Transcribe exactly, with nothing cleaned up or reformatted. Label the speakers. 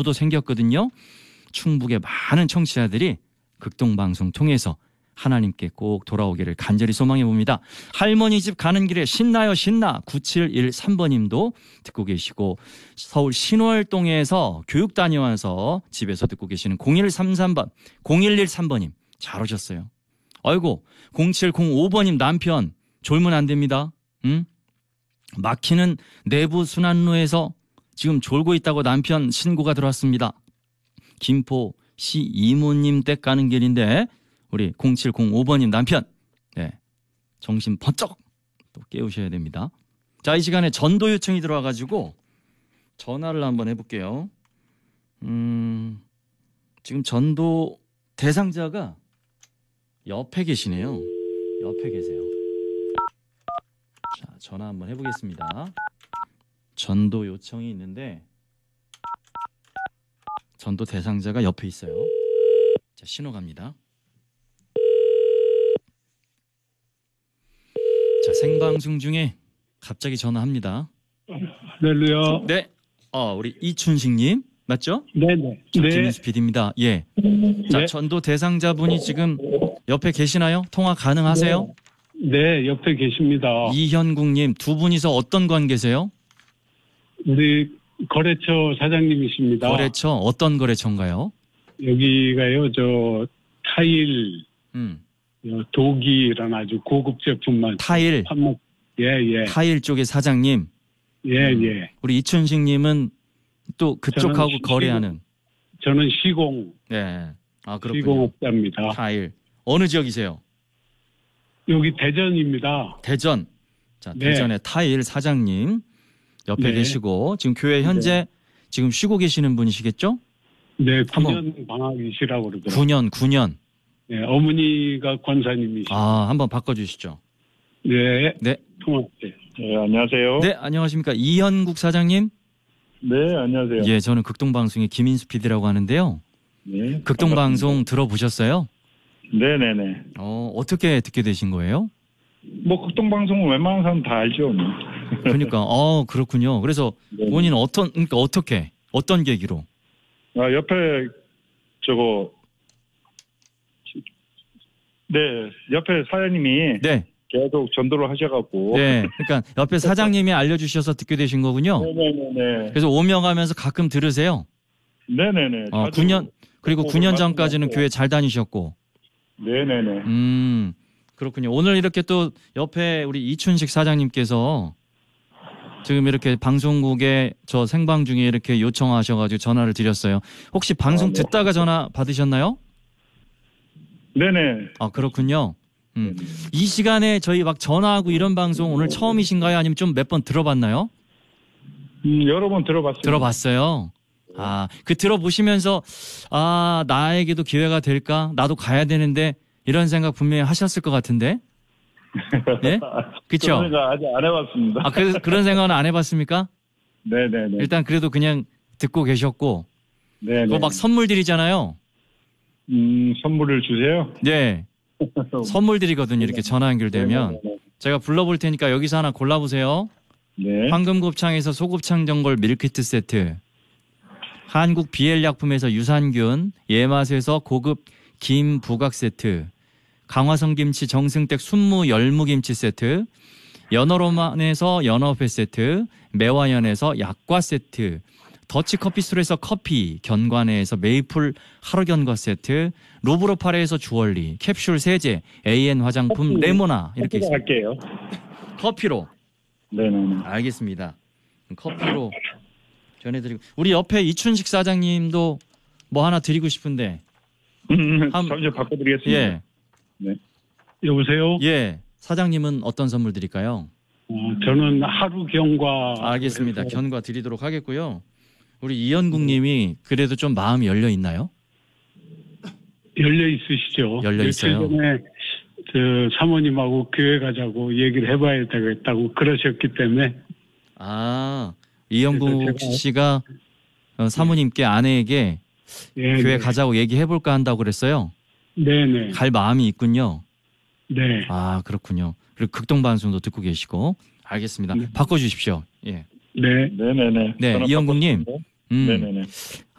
Speaker 1: 기부도 생겼거든요. 충북의 많은 청취자들이 극동방송 통해서 하나님께 꼭 돌아오기를 간절히 소망해 봅니다. 할머니 집 가는 길에 신나요 신나 구칠일삼 번님도 듣고 계시고, 서울 신월동에서 교육 다녀와서 집에서 듣고 계시는 공일삼삼 번 공일일삼 번님 잘 오셨어요. 아이고 공칠공오 번님 남편 졸면 안 됩니다. 응? 막히는 내부 순환로에서 지금 졸고 있다고 남편 신고가 들어왔습니다. 김포시 이모님 댁 가는 길인데 우리 공칠공오 번님 남편, 네, 정신 번쩍 또 깨우셔야 됩니다. 자, 이 시간에 전도 요청이 들어와가지고 전화를 한번 해볼게요. 음, 지금 전도 대상자가 옆에 계시네요. 옆에 계세요. 자, 전화 한번 해보겠습니다. 전도 요청이 있는데 전도 대상자가 옆에 있어요. 자, 신호 갑니다. 자, 생방송 중에 갑자기 전화합니다.
Speaker 2: 할렐루야.
Speaker 1: 네, 어, 우리 이춘식님 맞죠?
Speaker 2: 네네.
Speaker 1: 저
Speaker 2: 네.
Speaker 1: 김인수 피디입니다. 예. 자,
Speaker 2: 네.
Speaker 1: 전도 대상자분이 지금 옆에 계시나요? 통화 가능하세요?
Speaker 2: 네, 옆에 계십니다.
Speaker 1: 이현국님 두 분이서 어떤 관계세요?
Speaker 2: 우리 거래처 사장님이십니다.
Speaker 1: 거래처 어떤 거래처인가요?
Speaker 2: 여기가요, 저 타일,
Speaker 1: 음,
Speaker 2: 어, 도기라는 아주 고급 제품만
Speaker 1: 타일,
Speaker 2: 판매. 예, 예,
Speaker 1: 타일 쪽의 사장님.
Speaker 2: 예,
Speaker 1: 음,
Speaker 2: 예.
Speaker 1: 우리 이춘식님은 또 그쪽하고
Speaker 2: 저는
Speaker 1: 거래하는.
Speaker 2: 저는 시공,
Speaker 1: 네. 아, 그렇군요.
Speaker 2: 시공업자입니다.
Speaker 1: 타일. 어느 지역이세요?
Speaker 2: 여기 대전입니다.
Speaker 1: 대전. 자,
Speaker 2: 네.
Speaker 1: 대전의 타일 사장님 옆에
Speaker 2: 네.
Speaker 1: 계시고 지금 교회 현재 지금 쉬고 계시는 분이시겠죠?
Speaker 2: 네,
Speaker 1: 한번-
Speaker 2: 구 년 방학이시라고 그러더라고요.
Speaker 1: 구 년, 구 년.
Speaker 2: 네, 어머니가 권사님이시죠.
Speaker 1: 아, 한번 바꿔주시죠.
Speaker 2: 네,
Speaker 1: 네.
Speaker 2: 통화할게요.
Speaker 3: 네, 안녕하세요.
Speaker 1: 네, 안녕하십니까. 이현국 사장님.
Speaker 3: 네, 안녕하세요.
Speaker 1: 예, 저는 극동방송의 김인수 피디라고 하는데요.
Speaker 3: 네,
Speaker 1: 극동방송 들어보셨어요?
Speaker 3: 네, 네, 네.
Speaker 1: 어, 어떻게 듣게 되신 거예요?
Speaker 3: 뭐 극동방송은 웬만한 사람 다 알죠. 뭐.
Speaker 1: 그러니까, 어, 그렇군요. 그래서
Speaker 3: 네.
Speaker 1: 본인은 어떤, 그러니까 어떻게, 어떤 계기로?
Speaker 3: 아, 옆에 저거 네, 옆에 사장님이
Speaker 1: 네,
Speaker 3: 계속 전도를 하셔갖고.
Speaker 1: 네. 그러니까 옆에 사장님이 알려주셔서 듣게 되신 거군요.
Speaker 3: 네, 네, 네, 네.
Speaker 1: 그래서 오며가면서 가끔 들으세요.
Speaker 3: 네, 네, 네.
Speaker 1: 어, 구 년, 그리고 구 년 전까지는
Speaker 3: 말씀하시고.
Speaker 1: 교회 잘 다니셨고.
Speaker 3: 네, 네, 네.
Speaker 1: 음, 그렇군요. 오늘 이렇게 또 옆에 우리 이춘식 사장님께서 지금 이렇게 방송국에 저 생방 중에 이렇게 요청하셔가지고 전화를 드렸어요. 혹시 방송
Speaker 3: 아, 네.
Speaker 1: 듣다가 전화 받으셨나요?
Speaker 3: 네, 네.
Speaker 1: 아, 그렇군요. 음. 이 시간에 저희 막 전화하고 이런 방송 오늘 처음이신가요? 아니면 좀 몇 번 들어봤나요?
Speaker 3: 음, 여러 번 들어봤습니다.
Speaker 1: 들어봤어요. 아, 그 들어보시면서 아, 나에게도 기회가 될까? 나도 가야 되는데 이런 생각 분명히 하셨을 것 같은데. 네? 그쵸?
Speaker 3: 그런 생각 아직 안 해봤습니다.
Speaker 1: 아, 그래서 그런 생각은 안 해봤습니까?
Speaker 3: 네, 네, 네.
Speaker 1: 일단 그래도 그냥 듣고 계셨고.
Speaker 3: 네, 네.
Speaker 1: 그거 막 선물 드리잖아요.
Speaker 3: 음, 선물을 주세요.
Speaker 1: 네. 선물 드리거든요. 이렇게 전화 연결되면.
Speaker 3: 네, 네,
Speaker 1: 제가 불러볼 테니까 여기서 하나 골라보세요.
Speaker 3: 네.
Speaker 1: 황금곱창에서 소곱창 전골 밀키트 세트, 한국 비엘약품에서 유산균, 예맛에서 고급 김 부각 세트, 강화성 김치 정승댁 순무 열무김치 세트, 연어로만에서 연어회 세트, 매화연에서 약과 세트, 더치커피스토리에서 커피, 견과내에서 메이플 하루견과 세트, 로브로파레에서 주얼리, 캡슐 세제, 에이엔 화장품
Speaker 3: 커피,
Speaker 1: 레모나 이렇게
Speaker 3: 커피로
Speaker 1: 있습니다.
Speaker 3: 할게요.
Speaker 1: 커피로.
Speaker 3: 네, 네, 네.
Speaker 1: 알겠습니다. 커피로 전해드리고, 우리 옆에 이춘식 사장님도 뭐 하나 드리고 싶은데. 한-
Speaker 3: 잠시 바꿔드리겠습니다.
Speaker 1: 예,
Speaker 2: 여보세요?
Speaker 1: 예. 사장님은 어떤 선물 드릴까요?
Speaker 2: 어, 저는 하루 경과.
Speaker 1: 알겠습니다.
Speaker 2: 해서
Speaker 1: 견과 드리도록 하겠고요. 우리 이현국님이 그래도 좀 마음이 열려 있나요?
Speaker 2: 열려 있으시죠?
Speaker 1: 열려 있어요.
Speaker 2: 며칠 전에 저 사모님하고 교회 가자고 얘기를 해봐야 되겠다고 그러셨기 때문에.
Speaker 1: 아, 이현국
Speaker 2: 그래서 제가-
Speaker 1: 씨가 어, 사모님께 아내에게
Speaker 2: 예,
Speaker 1: 교회
Speaker 2: 네.
Speaker 1: 가자고 얘기해볼까 한다고 그랬어요.
Speaker 2: 네네.
Speaker 1: 갈 마음이 있군요.
Speaker 2: 네.
Speaker 1: 아, 그렇군요. 그리고 극동방송도 듣고 계시고. 알겠습니다.
Speaker 2: 네.
Speaker 1: 바꿔주십시오. 예.
Speaker 2: 네.
Speaker 3: 네네네.
Speaker 1: 네,
Speaker 3: 전화
Speaker 1: 이영국님.
Speaker 3: 바꿨습니다.
Speaker 1: 음,
Speaker 3: 네네네.